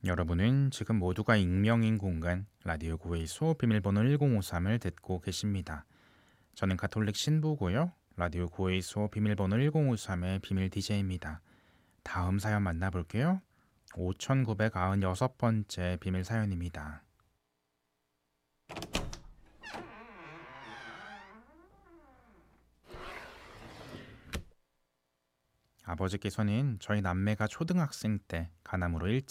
여러분은 지금 모두가 익명인 공간 라디오 구웨이소 비밀번호 1053을 듣고 계십니다. 저는 가톨릭 신부고요. 라디오 구웨이소 비밀번호 1053의 비밀 DJ입니다. 다음 사연 만나볼게요. 5996번째 비밀 사연입니다. 아버지께서는 저희 남매가 초등학생 때 가남으로